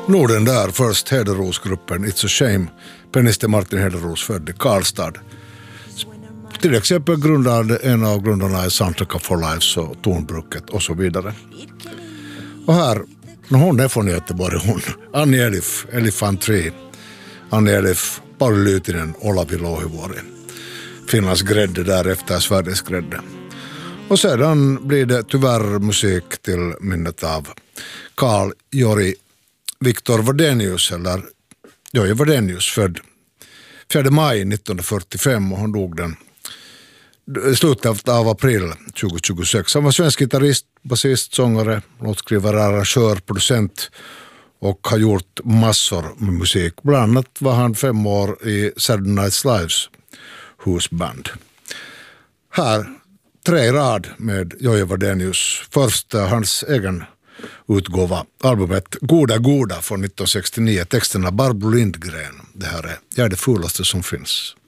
Norden där, först Hederosgruppen It's a Shame, pianisten Martin Hederos född i Karlstad. Till exempel en av grundarna i Soundtrack for Lives och Tonbruket och så vidare. Och här, hon är från Göteborg, hon, Annie Elif, Elifant 3, Annie Elif, Pauli Lyytinen, Olavi Louhivuori. Finlands grädde därefter, Sveriges grädde. Och sedan blir det tyvärr musik till minnet av Carl Jori Viktor Wadenius, eller Jori Wadenius, född 4 maj 1945 och han dog den slutet av april 2026. Han var svensk gitarrist, basist, sångare, låtskrivare, arrangör, producent och har gjort massor med musik. Bland annat var han 5 år i Saturday Night Lives husband. Här 3 rad med Jori Wadenius. Först hans egen utgåva, albumet Goda Goda från 1969. Texterna Barbro Lindgren. Det här är det fulaste som finns.